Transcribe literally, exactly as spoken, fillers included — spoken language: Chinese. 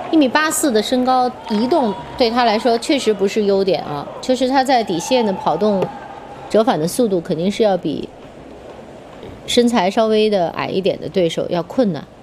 一米八四的身高移动对他来说确实不是优点啊，就是他在底线的跑动折返的速度肯定是要比身材稍微的矮一点的对手要困难。